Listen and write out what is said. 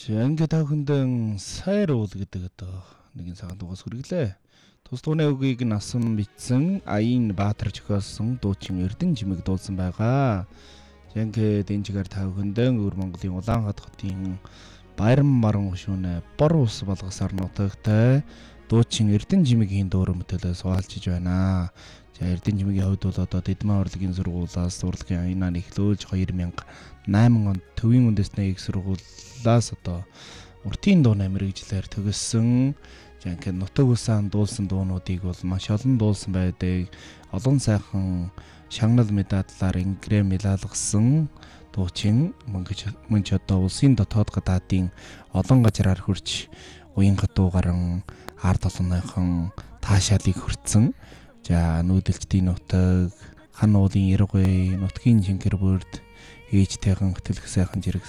Ингээд та хүндэн сайр уул гэдэг одоо нэгэн цагаан дугаас хүргэлээ. Тус дууны үгийг насан бичсэн Аян Баатар зохиолсон дуучин Эрдэнэ жимэг дуулсан байгаа. Ингээд энэ чигээр та хүндэн өвөр Монголын Улаанхад хотын Баяран маран гушүүнэ бор ус болгосоор нутагтай дуучин Эрдэнэ жимэгийн дуурай мэтэлээс суулжиж байна. За Эрдэнэ жимэгийн хувьд бол одоо Дэдмэн урлагийн сургуулиас урлагийн аянаа эхлүүлж 2008 онд Төвийн үндэсний их сургуулиас одоо уртын дуу мэрэгжлэр төгссөн. За ингээд нутаг усаан дуулсан дуунуудыг бол маш олон дуулсан байдаг. Олон сайхан шагнал медаллаар ингрэм илаалгасан дуучин мөн ч одоо улсын дотоод гадаадын олон газраар хурж уянга дуугаран ард олонныхон таашаалыг хүртсэн. За нүүдэлчдийн нутаг, хан уулын Яргуй, нутгийн Чингэр бүрд ээжтэйхэн хөтөлөх сайхан зэрэг